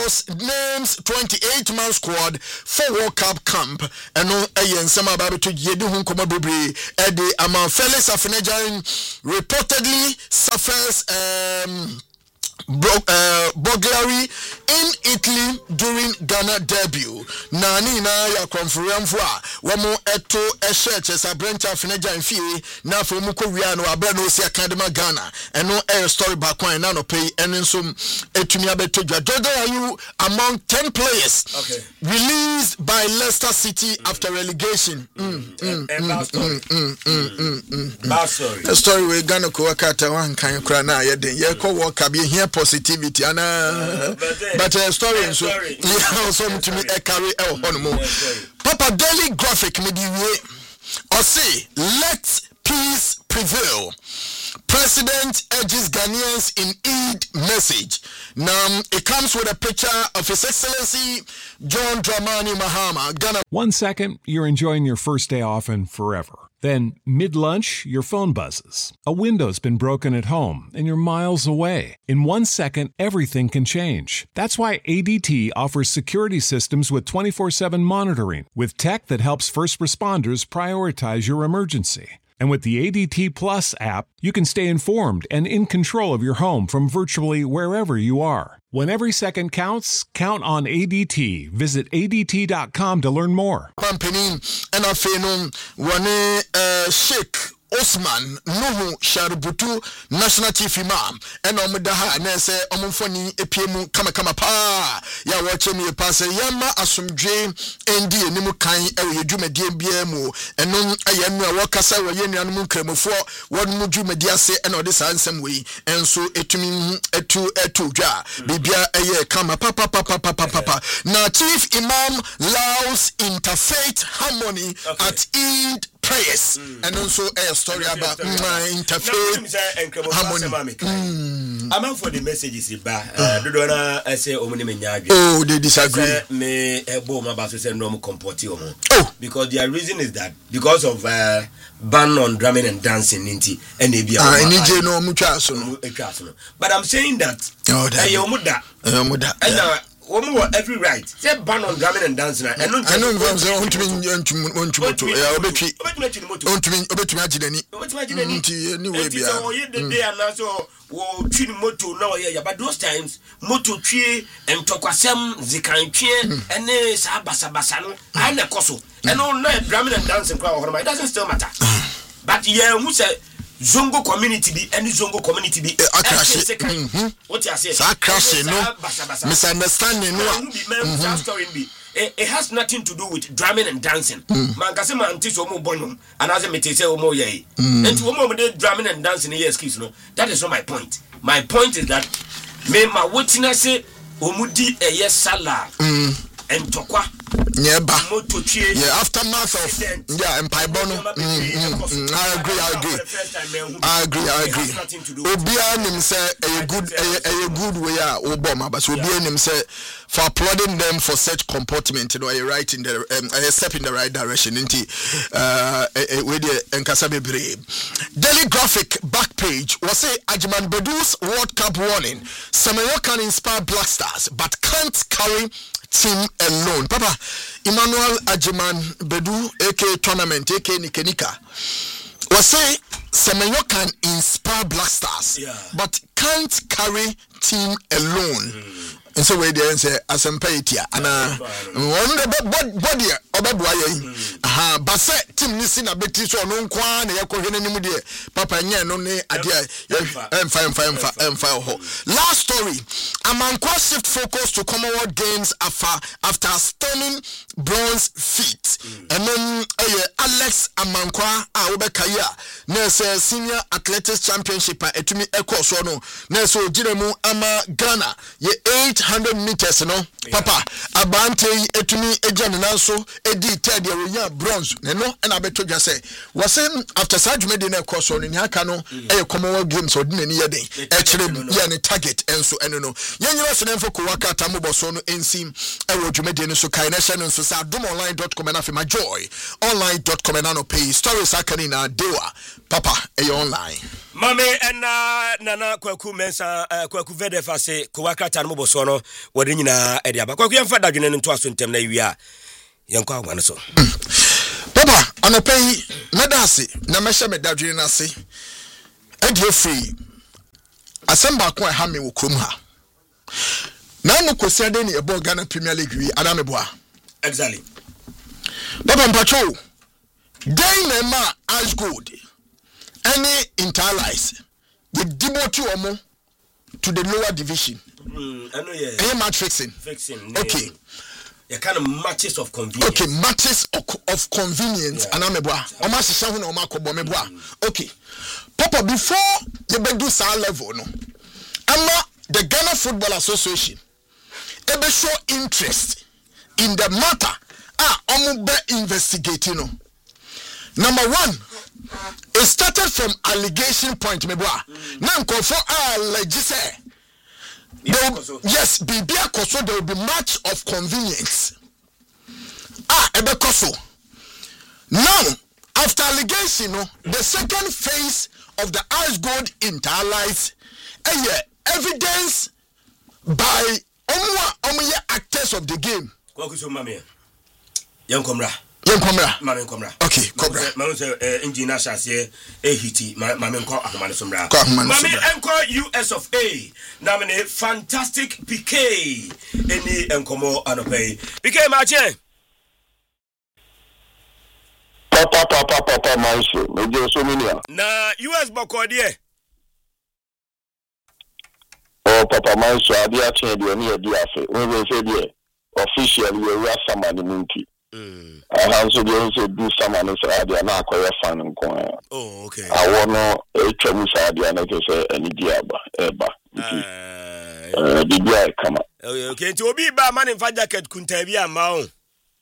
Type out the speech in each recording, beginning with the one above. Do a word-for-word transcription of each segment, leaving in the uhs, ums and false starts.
names twenty-eight man squad for World Cup camp. And no ayen sama baby to yedu hun koma bebre. Eddie Aman Felix Afenejan reportedly suffers um Bro- uh, burglary in Italy during Ghana debut. Nani na ya konfirmfwa wamo eto eshe chesa Brenta Fineja mfie na fo mu kowia no abra no si akadema Ghana. Eno air story back one na no pay enen so etumi abeto dwa. Dodo are you among ten players okay. released by Leicester City mm. after relegation. Mm, mm, mm, mm, mm, mm, mm, mm, mm. Bad story. The story we Ghana ko wakata wan kan kra na ye den ye ko work abi here positivity and uh, but uh, story so yeah so to me carry el hono Papa Daily Graphic me di we or say let peace prevail. President urges Ghanaians in Eid message. Now it comes with a picture of His Excellency John Dramani Mahama. Ghana. One second, you're enjoying your first day off and forever. Then, mid-lunch, your phone buzzes. A window's been broken at home, and you're miles away. In one second, everything can change. That's why A D T offers security systems with twenty-four seven monitoring, with tech that helps first responders prioritize your emergency. And with the A D T Plus app, you can stay informed and in control of your home from virtually wherever you are. When every second counts, count on A D T. Visit A D T dot com to learn more. Company and a phenom one uh Sheikh Osman Nuhu Sharubutu National Chief Imam and Omudaha and say Omufoni Epiemu Kama Kama Pa ya watching me pass Yama Asumdre N D Nimu Kain Ewe Jume D M B M and non Ayanu Wakasa Yenu Kremo for what Muju Media say and all this handsome way and so etumi etu etu ja Bibia Eye Kama Papa Papa Papa Papa now Chief Imam Laos Interfaith Harmony okay. at Eid prayers mm. and also a story and about my interfaith harmony. I'm out for the messages ba do I say oh they disagree me ebo ma ba so say no comport omo oh because their reason is that because of uh, ban on drumming and dancing inti and e bia ah ni je no mu twa so no but I'm saying that oh that e omo da e omo da woman will every right. Say ban on drumming and dancing. I know. I know. I'm saying, want to mean, want to want to want to. Yeah, obetwi. Want to mean, obetwi ajidani. Obetwi ajidani. Nti anyway bia. So you the day and so wo twi moto now here. But those times moto twi and tokwasem zikan twi ene sa basa basa no. I na koso. And no no drumming and dancing kwa ho. It doesn't still matter. But yeah, who say Zongo community be any Zongo community be a crash. What you say? Sa crash no. Misunderstanding no. Story be. It has nothing to do with drumming and dancing. Man ka say man ti so mo bonum and as me say o mo ye. And wo mo dey drumming and dancing here skills no. That is not my point. My point is that me ma witness say o mu di eye sala. And tokwa yeah, moto twie yeah aftermath of yeah empire bono I agree I agree I agree I agree obia nim say a good a good way ah oboma but obia nim say for applauding them for such comportment you know you right in the um, a step in the right direction inti uh we the enkasa bebre. Daily Graphic back page was say Ajman Bedu's World Cup warning Semenyo can inspire Black Stars but can't carry team alone. Papa Emmanuel Ajiman Bedu A K tournament A K Nikenika was say Semenyo can inspire Black Stars yeah. but can't carry team alone. Mm. And so we there say asempaetia ana one the body obeboa yin aha ba say team ni si na beti so no nkwa na yekohwe nanim de papa nya no ne ade emfa emfa emfa emfa ho. Last story Amankwa shift focus to Commonwealth Games after after stunning bronze feat and then uh, Alex Amankwa a obekaya na say senior athletics championship a etumi ekọ so no na so giremu ama Ghana ye eight hundred meters no yeah. Papa abante etumi ejane nanso edi third year we bronze ne no na beto dwa say was after Sajme de na cross on ni aka no e Commonwealth Games odi na ni ye den e kire ye ne target enso eno no ye nyira se nemfo ko waka tamobo so no ensim e wo dwumede no so kai na hye no so sa domonline dot com na fe my joy online dot com na no pay stories akani na dewa papa e online mame ena nana kwaku mensa kwaku vede fase ko waka tamobo so no wode nyina e dia ba kwaku yemfa dadwene no to aso ntem na wiya yenkwa agwane so papa anopay medase na mehye medadwene na se e die free asamba ko e ha me wo krom ha na no kwesi ade ni ebo Ghana Premier League wi adame boa exactly papa mpacho Dynama as good any interlies the demote omo to the lower division mm I know yeah any match fixing fixing okay yeah kind of matches of convenience okay matches of, of convenience yeah. Anameboa o ma hihya hu na o ma kobo meboa okay papa before you be do sa level no ama the Ghana Football Association ebe show interest in the matter ah omo be investigating no. Number one, it started from allegation point meboa na nkofo allege say yes bibia koso there will be much of convenience ah ebe koso now after allegation no the second phase of the As Gold Interlies eh evidence by omwa omye actors of the game kwakuso mame yankomra yankomra mame komra okay cobra mame say engineer shase e hiti mame nko ahomane somra mame enko U S of A na me fantastic P K eni enkomo anopay P K ma che papa papa papa manso me je so minia na U S bokode oh papa manso ade a chen de ni ade afa we we say de official we we sama ni munti mm ah so de so do sama ni say ade na akoye fan nko oh okay awo no e twam say ade na ke say ani dia aba eba eh bibia kama okay nti obi ba man fa jacket kunta bi ama o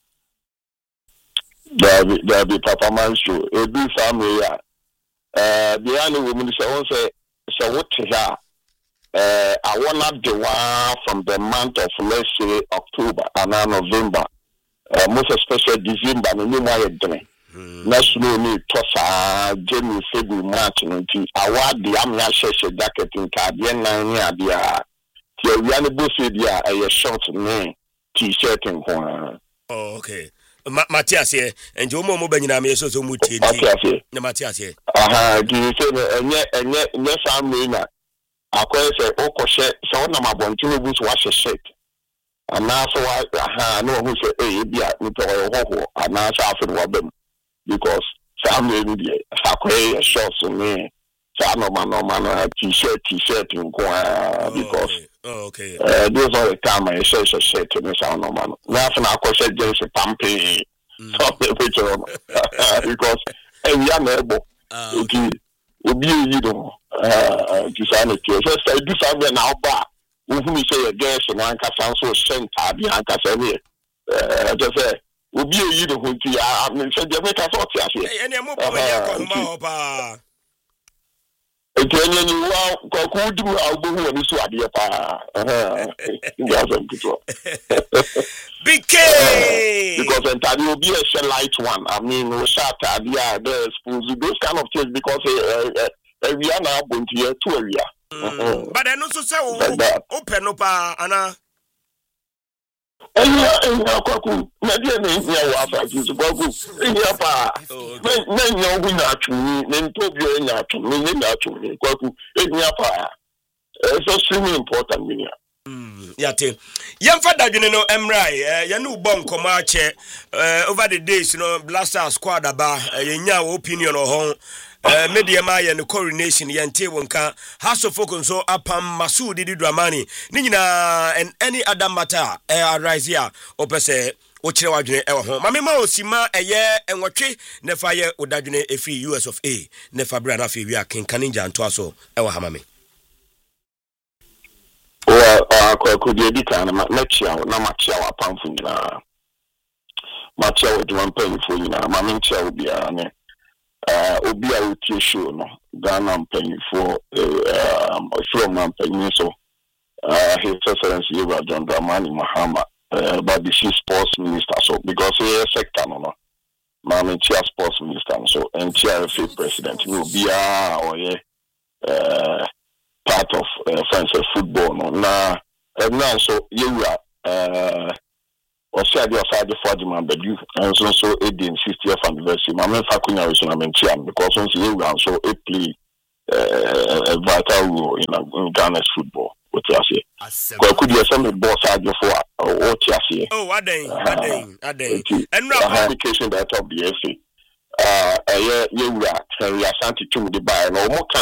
Dabi dabi papa manso e do family ya eh bia ni wo mi say won say say what ya Uh, I want the one from the month of, let's say, October and November, uh, most especially December, and you might do it. National need to January, February, March, and I want the Amia Shesha jacket in Cardian Nania, the Tiana Bussidia, a short name, t shirt and corner. Oh, okay. Matthias here, and Jomo Mobenina, me so much. Matthias here. Aha, do you say, and yet, and yet, yes, I'm Rena. Akwai say okoshe so na mabontu bu so wahye shirt ana so wa ha no hu say eh bia ni to ho ho ana sa afi no bam because some we be akwai shorts me sa no man no man t-shirt t-shirt nko because oh okay uh those are the time I say shirt me sa no man na fa na akoshe jeans pampe so picture because eh we are able okay obi yi do uh disane ke so say do something now ba wo hu mi say your girls no anka san so center bi anka say we eh just say obi yi do hu ti a me say je make us out here eh ene mo pa me ko ma ho pa e ke ni ni wa ko ku du a bo hu ni so ade pa eh ya so pito B K because entire obi a share light one I mean no shot idea the expose those kind of things because uh, uh, we are now going to two area mm. But then also say open up ana eh eh kwaku na dia na ya wa fa ji kwaku eh pa na na hu na atumi na ntobi o nya atumi na nya atumi kwaku eh pa it's extremely important meaning mm yate yemfa dadwene no emrai eh ye no bo nkoma ache eh over the days you know Blaster squad aba ye nya opinion o Uh, media ma ye no coronation yente wonka House of Folk so apam Masudi Dramani ni nyina and any other matter uh, arise here opese o kire wadwene e ho mame ma osima eye enwotwe ne fa ye odadwene efi U S of A ne fa bra na fa wi akenkan nja nto aso e wo ha mame o akwa ko de di kan na chia na ma chia wa pamfu nyina Matia with one penny for you now. Mamma Chia will be a uh Obia with your show no Ghana penny for um from man penny so uh his excellency John Dramani Mahama uh but the sports minister so because he is sector no no Mamma Chia sports minister so and Chia president will be a or yeah uh part of uh, France football no na and now so you are uh or say the outside the forty man but you and so so eighteen sixtieth anniversary my man Fakunya is on mention because once you are so it play uh, a vital role in, in Ghana's football what you say could you some boss side before or what you say oh what day what day what day and now application that of the F A uh yeah you are Harry Asante to the buy no more